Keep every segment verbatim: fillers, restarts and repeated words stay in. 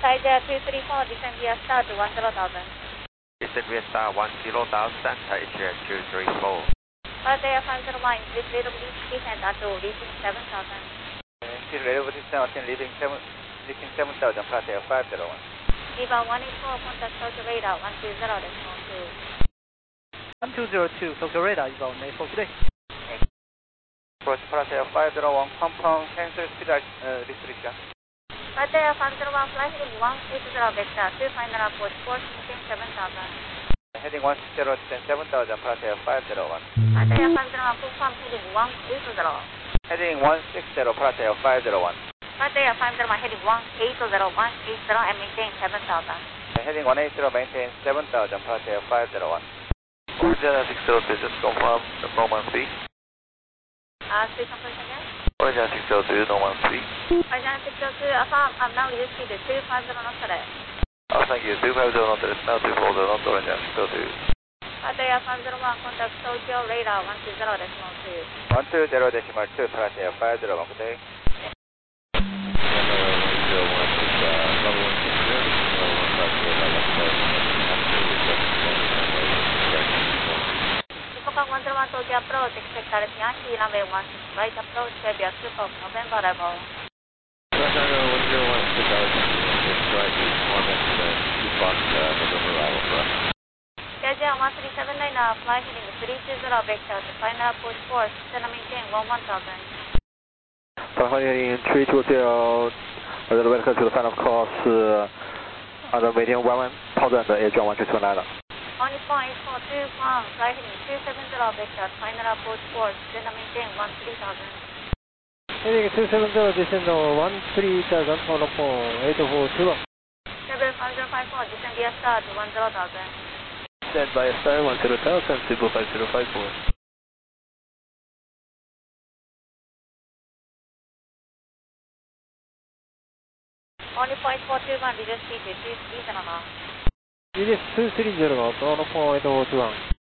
Tiger two three four, descend via star to one zero thousand. Descend via star one zero thousand, Tiger two three four. Tiger five zero one, increase rate of descent until reaching seven thousand. Increase rate of descent until reaching seven, reaching seven thousand, Tiger five zero one. Viva one eight four, contact Tokyo radar one two zero decimal two. one two zero two, Tokyo radar, Viva one eight four, good day. Approach Tiger five zero one, confirm cancel speed uh, restriction. Tiger five zero one, fly heading one eight zero vector, two final approach, force maintain seven thousand. Heading one six zero, descend seven thousand, Tiger five zero one. Tiger five zero one, confirm heading one eight zero. Heading one six zero, Tiger five zero one. Tiger five zero one, heading one eight zero, one eight zero and maintain seven thousand. Heading one eight zero, maintain seven thousand, Tiger five zero one. Origin six zero two, just confirm the normal speed. Uh, speed confirmation again? Origin six zero two, normal speed. Origin six zero two, affirm, I'm now reduced speed to two five zero knots today. Oh, thank you. two five zero knots, now two four zero knots, Origin six zero two. Tiger five zero one, contact Tokyo radar one two zero decimal two. one two zero decimal two, Tiger five zero one, good day. one zero one Tokyo approach, expect R F Yankee, runway one six, right approach, February fifth of November arrival. one zero one six, right, two Fox, November arrival, correct. Schedule one three seven nine, uh, fly heading three two zero vector, to final approach force, center maintain one one thousand. Final heading three two zero, a little bit to the final course, uh, under maintain one one thousand, air John one two two nine. On point four two one, fly heading two seven zero vector, final approach force, center maintain one three thousand. Heading two seven zero, descend one three thousand, on eight four two. February five zero five four, descend via star to one zero thousand. Descend via star one zero thousand, Super five zero five four. On point four two one, reduce speed to two three zero now. It is two three zero, on point eight four two one.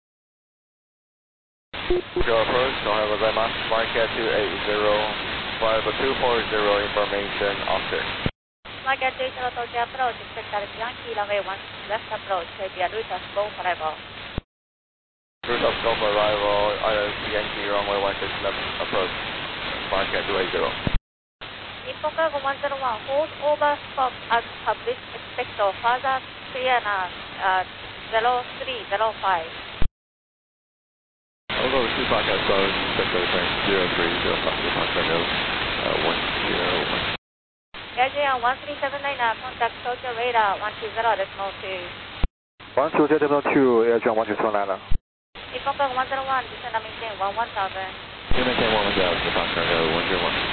Your approach, Ohio Gozaimasu, Market two eight zero, five two four zero, information after. Market two zero Tokyo approach, expect R F Yankee, runway one six, left approach, February route of go arrival. Route of scope arrival, R F Yankee, runway one six, left approach, Market two eight zero. Nippon Cargo one zero one, hold over stop as published, expect to further clearance uh, zero three zero five. Although two Foxtrot close, check the train zero three zero five, Foxtrot nose, uh, one zero one. Air one three seven nine, uh, contact Tokyo radar one two zero decimal two. one two zero decimal two, air John one two two nine. Nippon Cargo one zero one, descend and maintain one one thousand. You maintain one one thousand, Foxtrot nose, one zero one.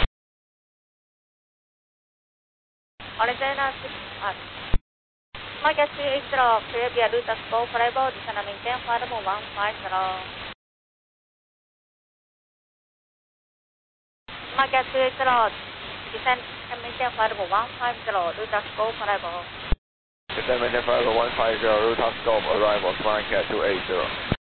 Origin six, uh, Market two eight zero, clear via route of go arrival, descend and maintain flight one five zero. Market two eight zero, descend and maintain flight one five zero, route of go arrival. Descend maintain flight one five zero, route of scope arrival, Market two eight zero.